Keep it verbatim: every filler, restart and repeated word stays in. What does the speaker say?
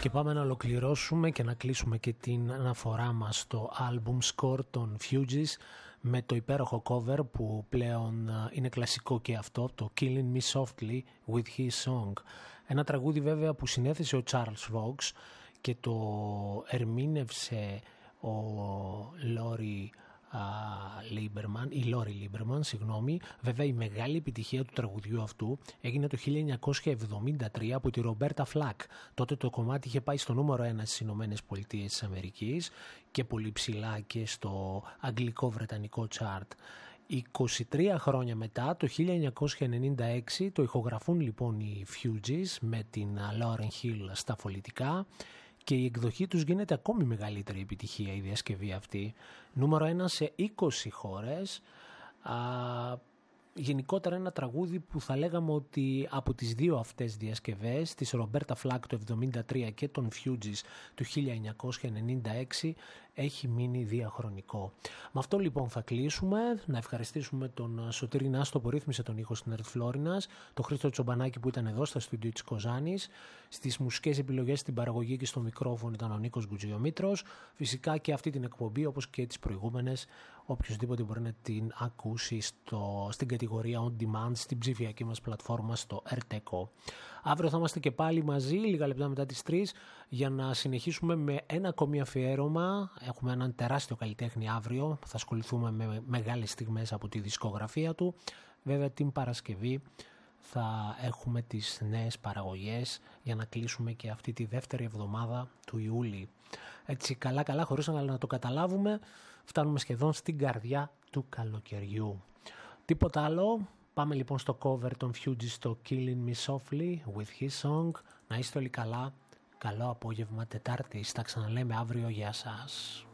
Και πάμε να ολοκληρώσουμε και να κλείσουμε και την αναφορά μας στο album score των Fugees με το υπέροχο cover που πλέον είναι κλασικό και αυτό, το Killing Me Softly with His Song. Ένα τραγούδι βέβαια που συνέθεσε ο Charles Fox και το ερμήνευσε ο Λόρι Λίμπερμαν, η Λόρι Λίμπερμαν, συγγνώμη. Βέβαια η μεγάλη επιτυχία του τραγουδιού αυτού έγινε το χίλια εννιακόσια εβδομήντα τρία από τη Ρομπέρτα Φλακ. Τότε το κομμάτι είχε πάει στο νούμερο ένα στις Ηνωμένες Πολιτείες της Αμερικής και πολύ ψηλά και στο αγγλικό-βρετανικό chart. είκοσι τρία χρόνια μετά, το χίλια εννιακόσια ενενήντα έξι, το ηχογραφούν λοιπόν οι Fugees με την Lauryn Hill στα φωνητικά και η εκδοχή τους γίνεται ακόμη μεγαλύτερη επιτυχία, η διασκευή αυτή. Νούμερο ένα σε είκοσι χώρες. Α, γενικότερα ένα τραγούδι που θα λέγαμε ότι από τις δύο αυτές διασκευές, της Ρομπέρτα Φλακ το εβδομήντα τρία και των Fugees του χίλια εννιακόσια ενενήντα έξι, έχει μείνει διαχρονικό. Με αυτό λοιπόν θα κλείσουμε. Να ευχαριστήσουμε τον Σωτήρη Νάστο που ρύθμισε τον ήχο στην Ερτ Φλόρινας, τον Χρήστο Τσομπανάκη που ήταν εδώ στα στούντιο της Κοζάνης. Στις μουσικές επιλογές, στην παραγωγή και στο μικρόφωνο ήταν ο Νίκος Γκουτζιομήτρος. Φυσικά και αυτή την εκπομπή, όπως και τις προηγούμενες, οποιοσδήποτε μπορεί να την ακούσει στο, στην κατηγορία On Demand, στην ψηφιακή μας πλατφόρμα στο Erteco. Αύριο θα είμαστε και πάλι μαζί, λίγα λεπτά μετά τις τρεις, για να συνεχίσουμε με ένα ακόμη αφιέρωμα. Έχουμε έναν τεράστιο καλλιτέχνη αύριο, θα ασχοληθούμε με μεγάλες στιγμές από τη δισκογραφία του. Βέβαια την Παρασκευή θα έχουμε τις νέες παραγωγές για να κλείσουμε και αυτή τη δεύτερη εβδομάδα του Ιούλη. Έτσι καλά καλά, χωρίς να το καταλάβουμε, φτάνουμε σχεδόν στην καρδιά του καλοκαιριού. Τίποτα άλλο, πάμε λοιπόν στο cover των Fugees, στο Killing Me Softly with His Song. Να είστε όλοι καλά, καλό απόγευμα Τετάρτης, τα ξαναλέμε αύριο, γεια σας.